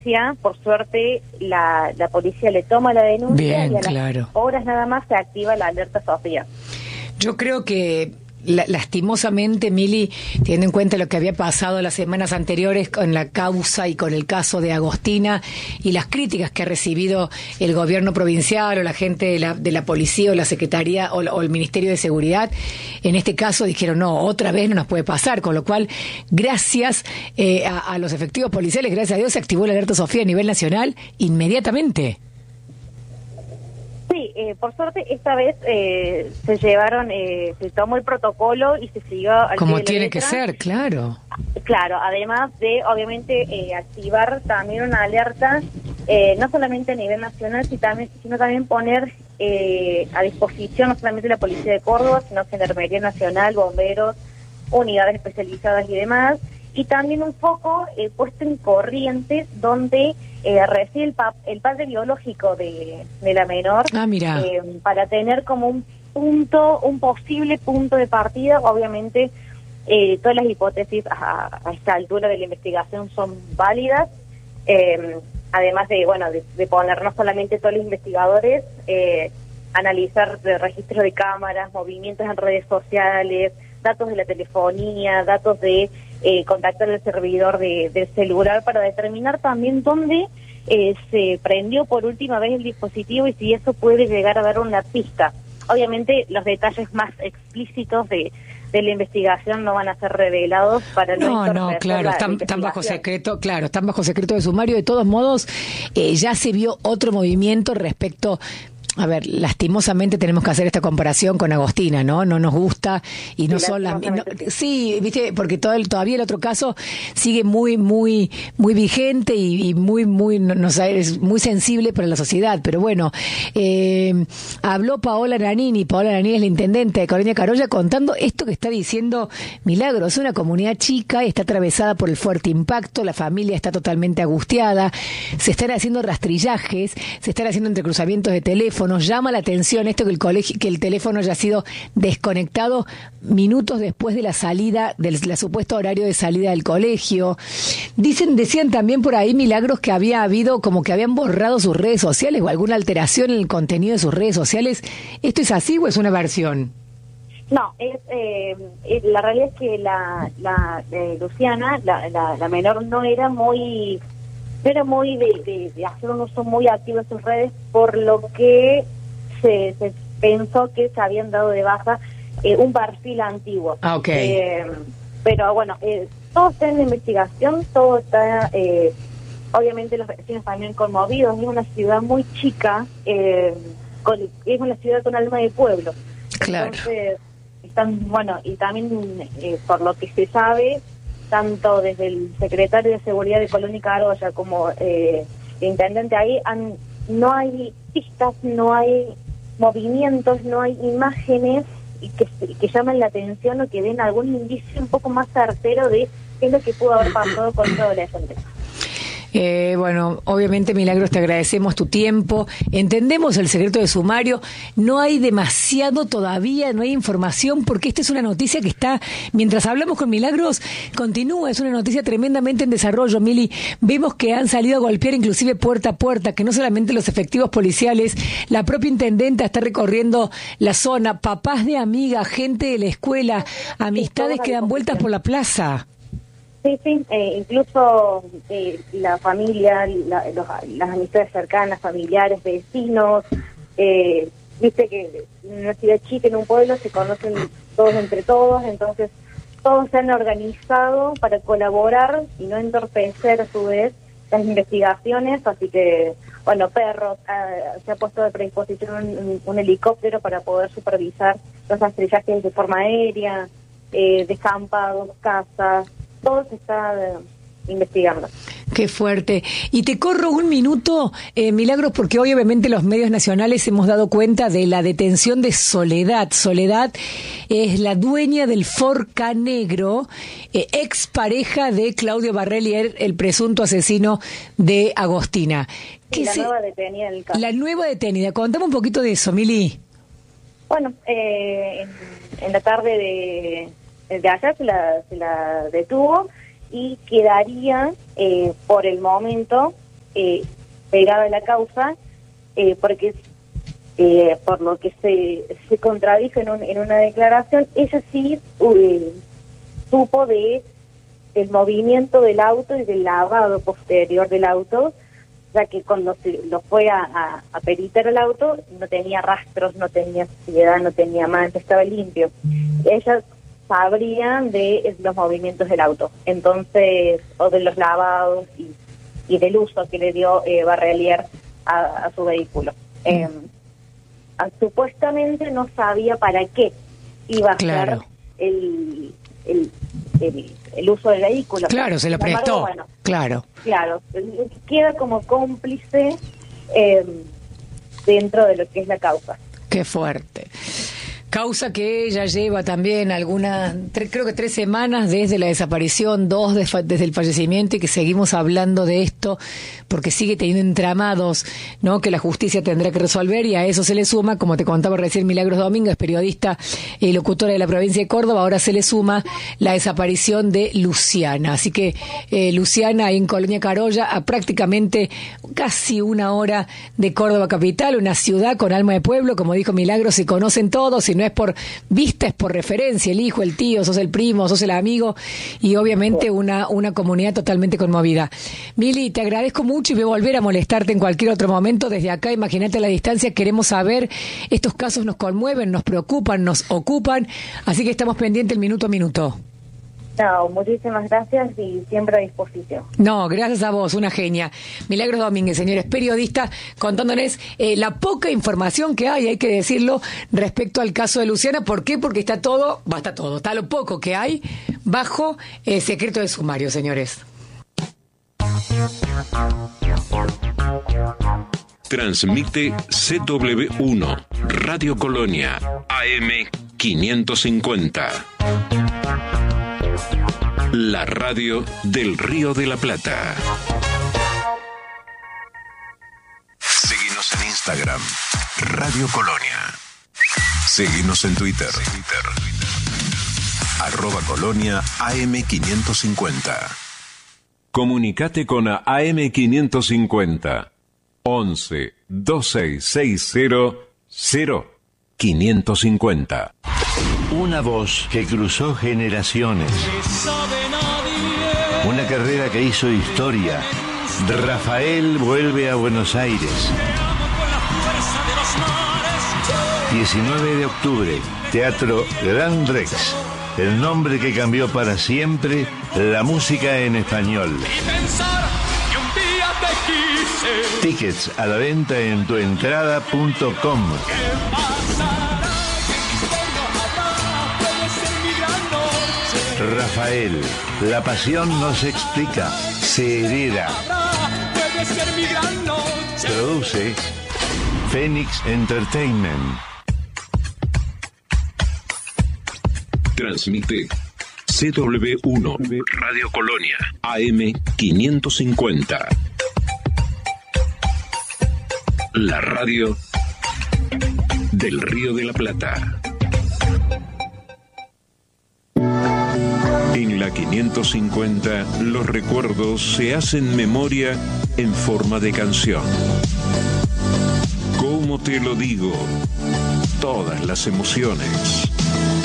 por suerte la policía le toma la denuncia. Bien, y a claro. las horas nada más se activa la alerta Sofía. Yo creo que lastimosamente, Mili, teniendo en cuenta lo que había pasado las semanas anteriores con la causa y con el caso de Agostina y las críticas que ha recibido el gobierno provincial o la gente de la policía o la secretaría o el Ministerio de Seguridad, en este caso dijeron no, otra vez no nos puede pasar, con lo cual gracias a los efectivos policiales, gracias a Dios se activó la alerta Sofía a nivel nacional inmediatamente. Sí, por suerte esta vez se llevaron, se tomó el protocolo y se siguió al como pie de la tiene letra. que ser, claro. Claro, además de obviamente activar también una alerta, no solamente a nivel nacional, sino también poner a disposición no solamente la Policía de Córdoba, sino Gendarmería Nacional, bomberos, unidades especializadas y demás, y también un foco puesto en Corrientes, donde recibe el padre biológico de la menor, Mira. para tener como un posible punto de partida. Obviamente todas las hipótesis a esta altura de la investigación son válidas, además de poner no solamente todos los investigadores, analizar de registros de cámaras, movimientos en redes sociales, datos de la telefonía, datos de contactar el servidor del celular para determinar también dónde se prendió por última vez el dispositivo y si eso puede llegar a dar una pista. Obviamente los detalles más explícitos de la investigación no van a ser revelados para no, claro, están bajo secreto, claro, están bajo secreto de sumario. De todos modos, ya se vio otro movimiento respecto. A ver, lastimosamente tenemos que hacer esta comparación con Agostina, ¿no? No nos gusta y no son las... Sí, viste, porque todavía el otro caso sigue muy vigente y es muy sensible para la sociedad. Pero bueno, habló Paola Nanini. Paola Nanini es la intendente de Colonia Carolla, contando esto que está diciendo Milagro. Es una comunidad chica, está atravesada por el fuerte impacto, la familia está totalmente angustiada, se están haciendo rastrillajes, se están haciendo entrecruzamientos de teléfono. Nos llama la atención esto que el teléfono haya sido desconectado minutos después de la salida, del supuesto horario de salida del colegio. Decían también por ahí, Milagros, que había habido como que habían borrado sus redes sociales o alguna alteración en el contenido de sus redes sociales. ¿Esto es así o es una versión? No, la realidad es que Luciana, la menor, no era muy de hacer un uso muy activo de sus redes, por lo que se pensó que se habían dado de baja un perfil antiguo. Okay. Pero bueno, todo está en la investigación, todo está, obviamente los vecinos también conmovidos. Es una ciudad muy chica, es una ciudad con alma de pueblo. Claro. Entonces, y también por lo que se sabe, tanto desde el secretario de Seguridad de Colonia Carolla como el intendente ahí, no hay pistas, no hay movimientos, no hay imágenes que llamen la atención o que den algún indicio un poco más certero de qué es lo que pudo haber pasado con todo adolescente. Bueno, obviamente, Milagros, te agradecemos tu tiempo. Entendemos el secreto de sumario. No hay demasiado todavía, no hay información, porque esta es una noticia que está, mientras hablamos con Milagros, continúa. Es una noticia tremendamente en desarrollo, Mili. Vemos que han salido a golpear inclusive puerta a puerta, que no solamente los efectivos policiales, la propia intendenta está recorriendo la zona, papás de amigas, gente de la escuela, amistades que dan vueltas por la plaza. Sí, incluso la familia, las amistades cercanas, familiares, vecinos, viste que en una ciudad chica, en un pueblo, se conocen todos entre todos, entonces todos se han organizado para colaborar y no entorpecer a su vez las investigaciones, así que, bueno, perros, se ha puesto de predisposición un helicóptero para poder supervisar los rastrillajes de forma aérea, descampados, casas. Todo se está investigando. Qué fuerte. Y te corro un minuto, Milagros, porque hoy obviamente los medios nacionales hemos dado cuenta de la detención de Soledad. Soledad es la dueña del Forca Negro, expareja de Claudio Barrelier, el presunto asesino de Agostina. Nueva detenida del caso. La nueva detenida. Contame un poquito de eso, Mili. Bueno, en la tarde de ayer se la detuvo y quedaría por el momento pegada a la causa, porque por lo que se contradijo en una declaración, ella sí supo del movimiento del auto y del lavado posterior del auto, ya que cuando se lo fue a peritar el auto no tenía rastros, no tenía suciedad, no tenía mancha, estaba limpio. Ellas sabrían de los movimientos del auto, entonces, o de los lavados y del uso que le dio Barrelier a su vehículo. Supuestamente no sabía para qué iba a ser el uso del vehículo. Claro, se lo prestó. Bueno, claro, queda como cómplice dentro de lo que es la causa. Qué fuerte. Causa que ella lleva también creo que 3 semanas desde la desaparición, 2 desde el fallecimiento, y que seguimos hablando de esto porque sigue teniendo entramados, ¿no?, que la justicia tendrá que resolver, y a eso se le suma, como te contaba recién Milagros Domínguez, periodista y locutora de la provincia de Córdoba, ahora se le suma la desaparición de Luciana. Así que Luciana, ahí en Colonia Carolla, a prácticamente casi 1 hora de Córdoba capital, una ciudad con alma de pueblo, como dijo Milagros, se conocen todos, y no es por vista, es por referencia, el hijo, el tío, sos el primo, sos el amigo, y obviamente una comunidad totalmente conmovida. Mili, te agradezco mucho y voy a volver a molestarte en cualquier otro momento. Desde acá, imagínate a la distancia, queremos saber, estos casos nos conmueven, nos preocupan, nos ocupan, así que estamos pendientes el minuto a minuto. No, muchísimas gracias y siempre a disposición. No, gracias a vos, una genia. Milagros Domínguez, señores, periodista, contándonos la poca información que hay que decirlo, respecto al caso de Luciana. ¿Por qué? Porque está lo poco que hay bajo secreto de sumario, señores. Transmite CW1, Radio Colonia, AM 550. La radio del Río de la Plata. Seguinos en Instagram, Radio Colonia. Seguinos en Twitter. @Colonia AM550. Comunicate con AM550. 11 2660 0550. Una voz que cruzó generaciones. Una carrera que hizo historia. Rafael vuelve a Buenos Aires. 19 de octubre, Teatro Gran Rex. El nombre que cambió para siempre la música en español. Tickets a la venta en tuentrada.com. Rafael, la pasión no se explica, se hereda. Produce Phoenix Entertainment. Transmite CW1, Radio Colonia, AM 550. La radio del Río de la Plata. En la 550, los recuerdos se hacen memoria en forma de canción. ¿Cómo te lo digo? Todas las emociones.